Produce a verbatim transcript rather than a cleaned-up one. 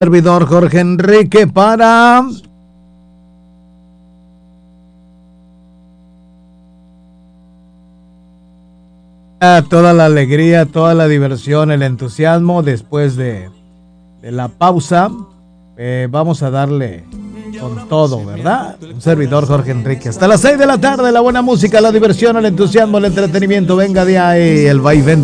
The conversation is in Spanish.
Servidor Jorge Enrique para toda la alegría, toda la diversión, el entusiasmo después de, de la pausa. Eh, vamos a darle con todo, ¿verdad? Un servidor Jorge Enrique. Hasta las seis de la tarde, la buena música, la diversión, el entusiasmo, el entretenimiento. Venga de ahí, el vaivén.